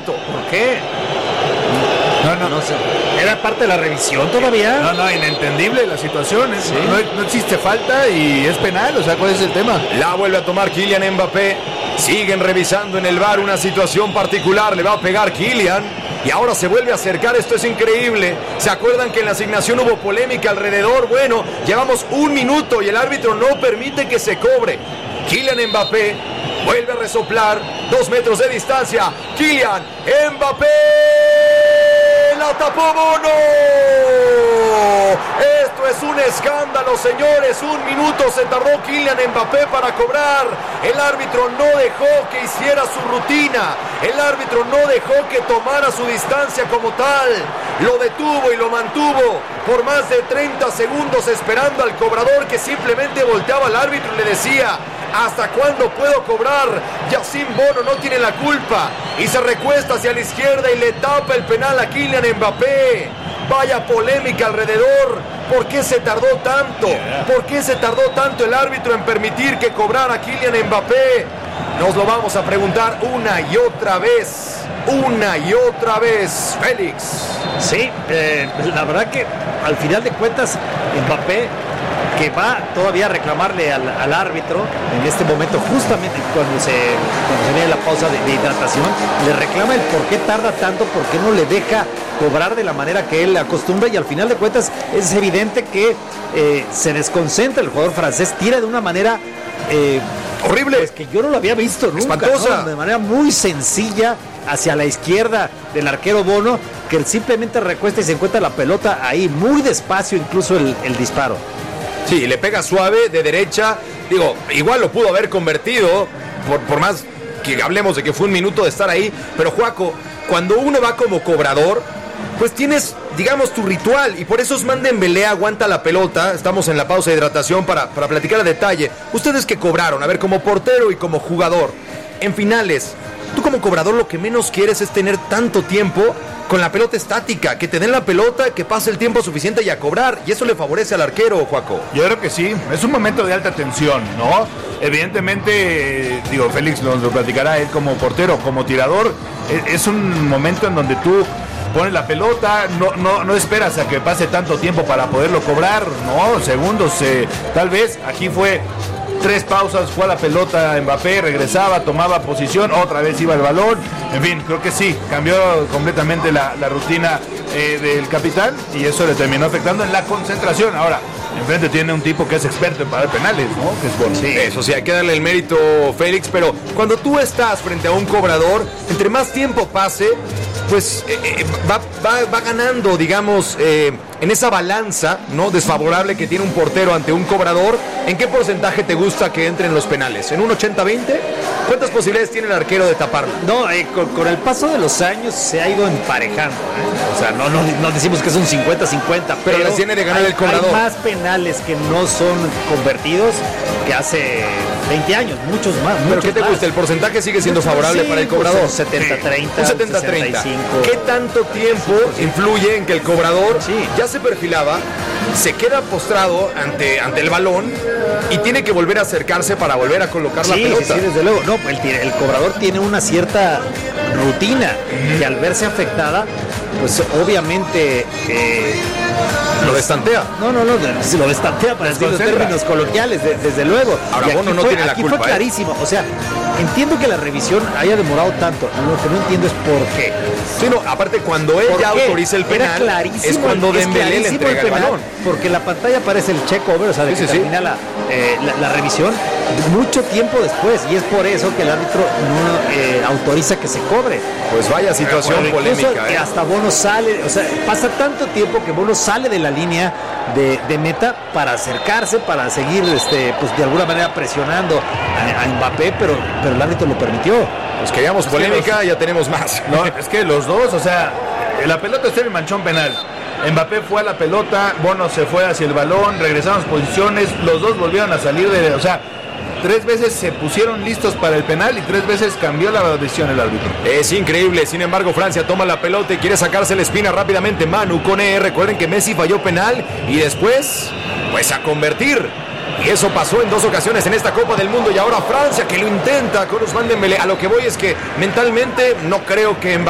tanto. ¿Por qué? No sé. ¿Era parte de la revisión todavía? No, inentendible la situación. ¿Sí? No existe falta y es penal. O sea, ¿cuál es el tema? La vuelve a tomar Kylian Mbappé. Siguen revisando en el VAR una situación particular. Le va a pegar Kylian. Y ahora se vuelve a acercar. Esto es increíble. ¿Se acuerdan que en la asignación hubo polémica alrededor? Bueno, llevamos 1 minuto y el árbitro no permite que se cobre. Kylian Mbappé vuelve a resoplar. 2 metros de distancia. Kylian Mbappé. La tapó Bono. Esto es un escándalo, señores. 1 minuto se tardó Kylian Mbappé para cobrar. El árbitro no dejó que hiciera su rutina. El árbitro no dejó que tomara su distancia como tal. Lo detuvo y lo mantuvo por más de 30 segundos esperando al cobrador, que simplemente volteaba al árbitro y le decía: ¿hasta cuándo puedo cobrar? Yacine Bono no tiene la culpa. Y se recuesta hacia la izquierda y le tapa el penal a Kylian Mbappé. Vaya polémica alrededor. ¿Por qué se tardó tanto? ¿Por qué se tardó tanto el árbitro en permitir que cobrara Kylian Mbappé? Nos lo vamos a preguntar una y otra vez. Una y otra vez, Félix. Sí, la verdad que al final de cuentas Mbappé, que va todavía a reclamarle al árbitro en este momento, justamente cuando se viene la pausa de hidratación, le reclama el por qué tarda tanto, por qué no le deja cobrar de la manera que él acostumbra, y al final de cuentas es evidente que se desconcentra el jugador francés, tira de una manera horrible. Es que yo no lo había visto nunca, espantosa, ¿no? De manera muy sencilla hacia la izquierda del arquero Bono, que él simplemente recuesta y se encuentra la pelota ahí, muy despacio incluso el disparo. Sí, le pega suave de derecha. Digo, igual lo pudo haber convertido, por más que hablemos de que fue 1 minuto de estar ahí. Pero, Juaco, cuando uno va como cobrador, pues tienes, digamos, tu ritual. Y por eso Ousmane Dembélé aguanta la pelota. Estamos en la pausa de hidratación para platicar a detalle. Ustedes que cobraron, a ver, como portero y como jugador, en finales, tú como cobrador lo que menos quieres es tener tanto tiempo con la pelota estática, que te den la pelota, que pase el tiempo suficiente y a cobrar, y eso le favorece al arquero, Juaco. Yo creo que sí, es un momento de alta tensión, ¿no? Evidentemente, digo, Félix nos lo platicará, él como portero, como tirador, es un momento en donde tú pones la pelota, no esperas a que pase tanto tiempo para poderlo cobrar, ¿no? Segundos, tal vez, aquí fue 3 pausas, fue a la pelota Mbappé, regresaba, tomaba posición, otra vez iba el balón. En fin, creo que sí, cambió completamente la rutina del capitán, y eso le terminó afectando en la concentración. Ahora, enfrente tiene un tipo que es experto en parar penales, ¿no? Que es bueno. Sí, eso sí, hay que darle el mérito, Félix, pero cuando tú estás frente a un cobrador, entre más tiempo pase, pues va ganando, digamos, en esa balanza, ¿no?, desfavorable que tiene un portero ante un cobrador. ¿En qué porcentaje te gusta que entren los penales? ¿En un 80-20? ¿Cuántas posibilidades tiene el arquero de taparlo? No, con el paso de los años se ha ido emparejando, ¿eh? O sea, no decimos que es un 50-50, pero les tiene de ganar el cobrador. Hay más penales que no son convertidos que hace 20 años, muchos más. ¿Pero qué te gusta? ¿El porcentaje sigue siendo favorable para el cobrador? Pues un 70-30, un 70-30. 65. ¿Qué tanto tiempo influye en que el cobrador ya se perfilaba, se queda postrado ante el balón y tiene que volver a acercarse para volver a colocar la pelota? Sí, desde luego. No, el cobrador tiene una cierta rutina que al verse afectada, pues obviamente lo destantea. No, lo destantea para decir los términos coloquiales, desde luego. Ahora Bono no tiene la culpa. Aquí fue clarísimo, o sea, entiendo que la revisión haya demorado tanto, lo que no entiendo es por qué. Sí, no, aparte cuando él ya autoriza el penal, es cuando Dembélé le entrega el balón. Porque en la pantalla aparece el check over, o sea, de que termina la revisión mucho tiempo después, y es por eso que el árbitro no autoriza que se cobre. Pues vaya situación polémica. Que hasta Bono sale, o sea, pasa tanto tiempo que Bono sale de la línea de meta para acercarse, para seguir pues de alguna manera presionando a Mbappé, pero el árbitro lo permitió. Pues queríamos polémica, ya tenemos más. No, es que los dos, o sea, la pelota está en el manchón penal. Mbappé fue a la pelota, Bono se fue hacia el balón, regresamos posiciones, los dos volvieron a salir o sea, 3 veces se pusieron listos para el penal y 3 veces cambió la decisión el árbitro. Es increíble, sin embargo Francia toma la pelota y quiere sacarse la espina rápidamente. Manu Koné, recuerden que Messi falló penal y después, pues a convertir. Y eso pasó en 2 ocasiones en esta Copa del Mundo, y ahora Francia que lo intenta con Ousmane Dembélé. A lo que voy es que mentalmente no creo que Mbappé